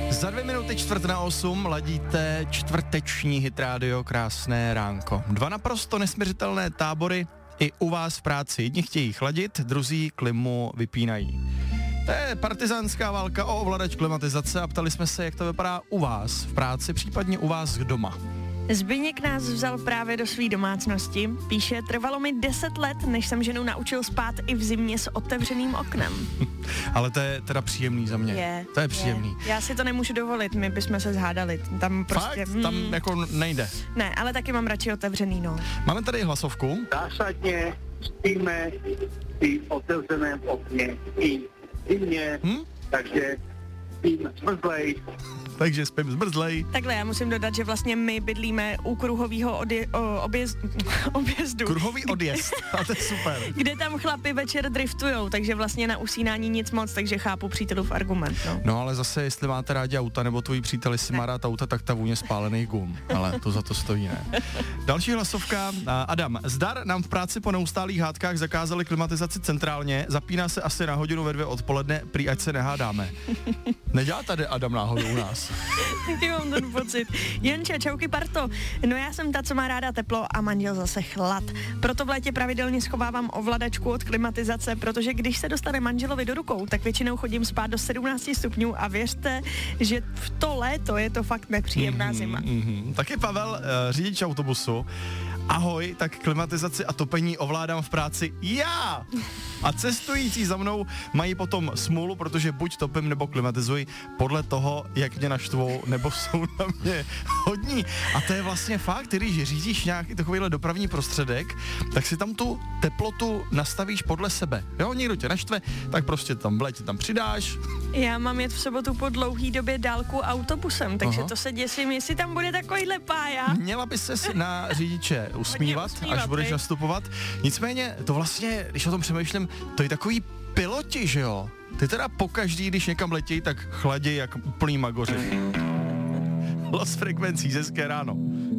Za 2 minuty 7:45 ladíte čtvrteční Hit Radio, krásné ránko. 2 naprosto nesměřitelné tábory i u vás v práci. Jedni chtějí chladit, druzí klimu vypínají. To je partizánská válka o ovladač klimatizace a ptali jsme se, jak to vypadá u vás v práci, případně u vás doma. Zbyněk nás vzal právě do své domácnosti. Píše, trvalo mi 10 let, než jsem ženu naučil spát i v zimě s otevřeným oknem. Ale to je teda příjemný za mě. To je příjemný. Já si to nemůžu dovolit, my bychom se zhádali. Tam prostě... Fakt? Tam jako nejde. Ne, ale taky mám radši otevřený, no. Máme tady hlasovku. Zásadně spíme v otevřeném okně i zimě, takže spím zmrzlej. Takže spím zmrzlej. Takhle, já musím dodat, že vlastně my bydlíme u kruhového objezdu. Kruhový odjezd, a to je super. Kde tam chlapi večer driftujou, takže vlastně na usínání nic moc, takže chápu přítelův argument, no. No ale zase, jestli máte rádi auta, nebo tvůj přítel, jestli má rád auta, tak ta vůně spálených gum. Ale to za to stojí, ne? Další hlasovka. Adam, zdar, nám v práci po neustálých hádkách zakázali klimatizaci centrálně, zapíná se asi na hodinu ve 2 odpoledne, prý ať se nehádáme. Nedělá tady Adam náhodou u nás? Taky mám ten pocit. Janče, čauky parto. No já jsem ta, co má ráda teplo a manžel zase chlad. Proto v létě pravidelně schovávám ovladačku od klimatizace, protože když se dostane manželovi do rukou, tak většinou chodím spát do 17 stupňů a věřte, že v to léto je to fakt nepříjemná zima. Taky Pavel, řidič autobusu. Ahoj, tak klimatizaci a topení ovládám v práci já! A cestující za mnou mají potom smůlu, protože buď topím nebo klimatizuji podle toho, jak mě naštvou, nebo jsou na mě hodní. A to je vlastně fakt, když řídíš nějaký takovýhle dopravní prostředek, tak si tam tu teplotu nastavíš podle sebe. Jo, někdo tě naštve, tak prostě tam v létě tam přidáš. Já mám jet v sobotu po dlouhý době dálku autobusem, takže to se děsím, jestli tam bude takovýhle pája. Měla by ses na řidiče usmívat, až budeš nastupovat. Nicméně, to vlastně, když o tom přemýšlím, to je takový piloti, že jo? Ty teda pokaždý, když někam letějí, tak chladí jak úplný magoři. Los frekvencí, hezké ráno.